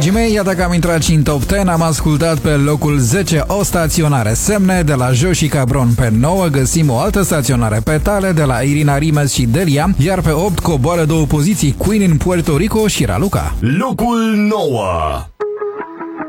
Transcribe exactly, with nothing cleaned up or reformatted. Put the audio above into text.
dragii mei, iată că am intrat și în top zece. Am ascultat pe locul zece o staționare Semne de la Jo și Cabron. Pe nouă găsim o altă staționare Petale de la Irina Rimes și Delia. Iar pe opt coboară două poziții Queen în Puerto Rico și Raluca. Locul nouă.